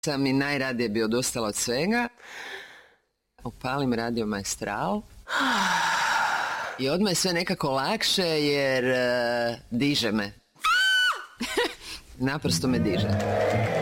sam i najradije bi odustala od svega. Upalim Radio Maestral i odmah je sve nekako lakše jer diže me. Naprosto me diže.